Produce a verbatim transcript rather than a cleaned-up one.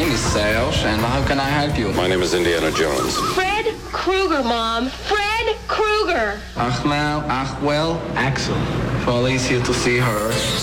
name is Serge, and how can I help you? My name is Indiana Jones. Fred Krueger, Mom. Fred Krueger. Achmel, Achwell, Axel. Polly is here to see her.